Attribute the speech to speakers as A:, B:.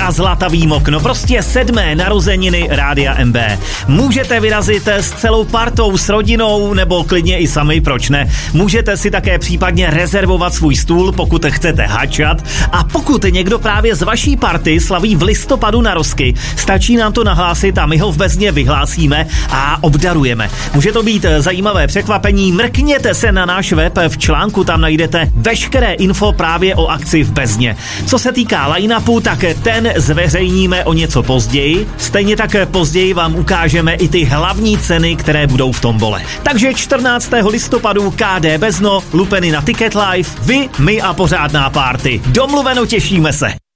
A: mega zlatavý mokno, prostě 7. narozeniny Rádia MB. Můžete vyrazit s celou partou, s rodinou, nebo klidně i sami, proč ne? Můžete si také případně rezervovat svůj stůl, pokud chcete hačat. A pokud někdo právě z vaší party slaví v listopadu narozky, stačí nám to nahlásit a my ho v Bezně vyhlásíme a obdarujeme. Může to být zajímavé překvapení, mrkněte se na náš web, v článku tam najdete veškeré info právě o akci v Bezně. Co se týká line-upu, tak ten zveřejníme o něco později. Stejně tak později vám ukážeme i ty hlavní ceny, které budou v tombole. Takže 14. listopadu KD Bezno, lupeny na Ticket Live, vy, my a pořádná party. Domluveno, těšíme se.